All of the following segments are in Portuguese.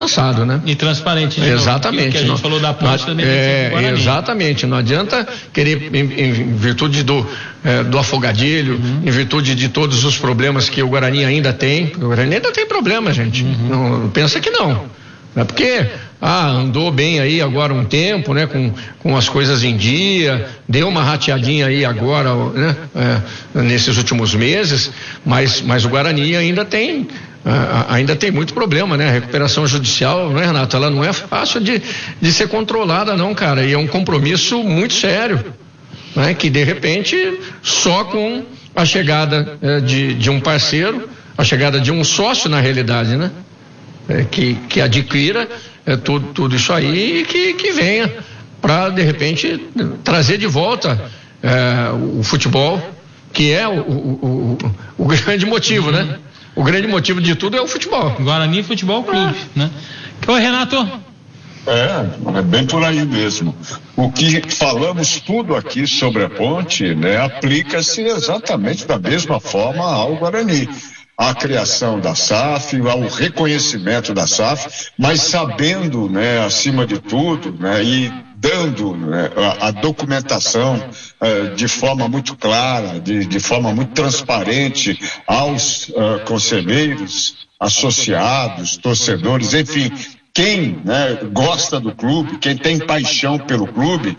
lançado, né? E transparente. Exatamente. Que a gente falou da ponte também. Exatamente. Não adianta querer, em virtude do afogadilho, em virtude de todos os problemas que o Guarani ainda tem. O Guarani ainda tem problema, gente. Não pensa que não. É porque andou bem aí agora um tempo, né? Com as coisas em dia, deu uma rateadinha aí agora, né? Nesses últimos meses, mas o Guarani ainda tem muito problema, né? A recuperação judicial, né, Renato? Ela não é fácil de ser controlada, não, cara. E é um compromisso muito sério, né? Que de repente, só com a chegada de um parceiro, a chegada de um sócio, na realidade, né? Que adquira tudo isso aí e que venha para, de repente, trazer de volta o futebol, que é o grande motivo, né? O grande motivo de tudo é o futebol. Guarani Futebol Clube, né? Oi, Renato. É bem por aí mesmo. O que falamos tudo aqui sobre a ponte, né, aplica-se exatamente da mesma forma ao Guarani. A criação da SAF, ao reconhecimento da SAF, mas sabendo, né, acima de tudo, né, e dando, né, a documentação de forma muito clara, de forma muito transparente aos conselheiros, associados, torcedores, enfim, quem, né, gosta do clube, quem tem paixão pelo clube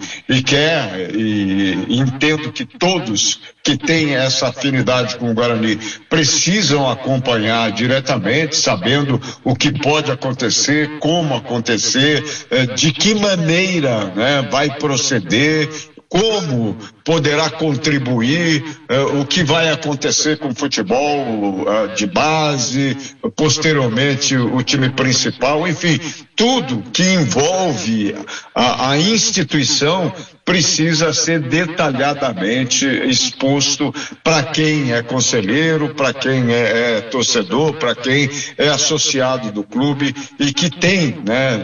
e entendo que todos que têm essa afinidade com o Guarani precisam acompanhar diretamente, sabendo o que pode acontecer, como acontecer, de que maneira, né, vai proceder, como poderá contribuir, o que vai acontecer com o futebol de base, posteriormente o time principal, enfim, tudo que envolve a instituição precisa ser detalhadamente exposto para quem é conselheiro, para quem é torcedor, para quem é associado do clube e que tem, né,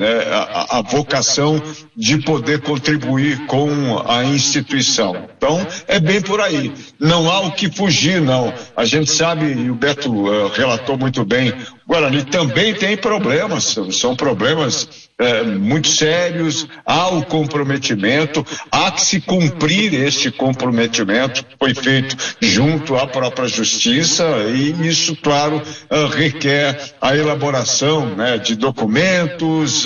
a vocação de poder contribuir com a instituição. Então, é bem por aí. Não há o que fugir, não. A gente sabe, e o Beto relatou muito bem, o Guarani também tem problemas, são problemas muito sérios, há o comprometimento, há que se cumprir este comprometimento que foi feito junto à própria justiça e isso, claro, requer a elaboração, né, de documentos,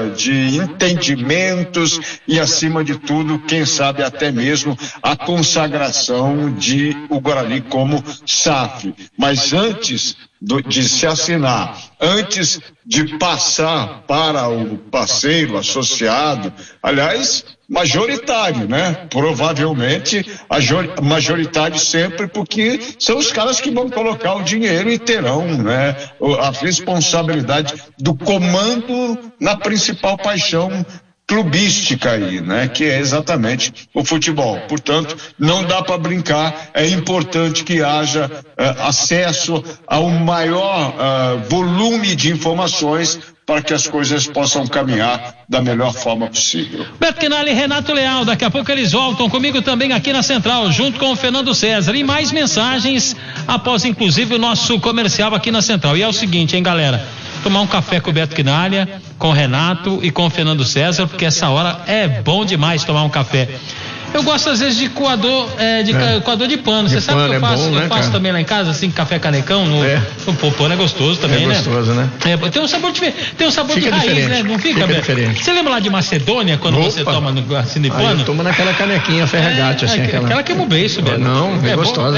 de entendimentos e, acima de tudo, quem sabe até mesmo a consagração de o Guarani como SAF. Mas antes de se assinar, antes de passar para o parceiro associado, aliás, majoritário, né? Provavelmente majoritário sempre, porque são os caras que vão colocar o dinheiro e terão, né, a responsabilidade do comando na principal paixão clubística aí, né, que é exatamente o futebol. Portanto, não dá para brincar, é importante que haja acesso ao maior volume de informações para que as coisas possam caminhar da melhor forma possível. Beto Quinali e Renato Leal, daqui a pouco eles voltam comigo também aqui na Central, junto com o Fernando César, e mais mensagens após inclusive o nosso comercial aqui na Central. E é o seguinte, hein, galera, tomar um café com o Beto Quinali, com o Renato e com o Fernando César, porque essa hora é bom demais tomar um café. Eu gosto às vezes de coador de pano. Você sabe que eu faço? Eu faço também lá em casa, assim, café canecão no pano, é gostoso também, né? É gostoso, né? Tem um sabor diferente, tem um sabor de raiz, diferente, né? Não fica diferente. Você lembra lá de Macedônia, quando você toma assim de pano? Eu tomo naquela canequinha Ferragate, assim. Aquela queima o beiço, velho. Não, é gostosa.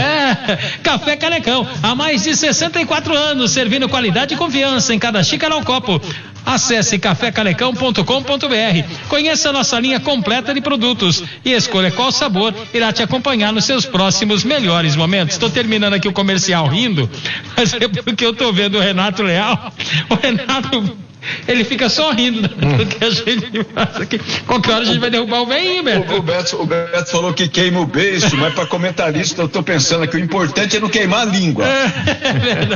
Café Canecão, há mais de 64 anos, servindo qualidade e confiança em cada xícara ao copo. Acesse cafécanecão.com.br. Conheça a nossa linha completa de produtos e escolha qual sabor irá te acompanhar nos seus próximos melhores momentos. Estou terminando aqui o comercial rindo, mas é porque eu estou vendo o Renato Leal. O Renato, ele fica só rindo do que a gente faz aqui. Qualquer hora a gente vai derrubar o velhinho, Beto. O Beto falou que queima o beiço, mas para comentarista eu estou pensando que o importante é não queimar a língua. É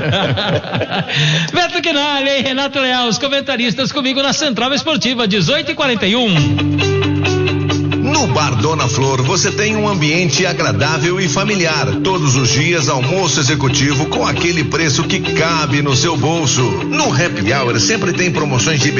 verdade. Beto Quinali e Renato Leal, os comentaristas comigo na Central Esportiva, 18h41. No Bar Dona Flor você tem um ambiente agradável e familiar. Todos os dias almoço executivo com aquele preço que cabe no seu bolso. No Happy Hour sempre tem promoções de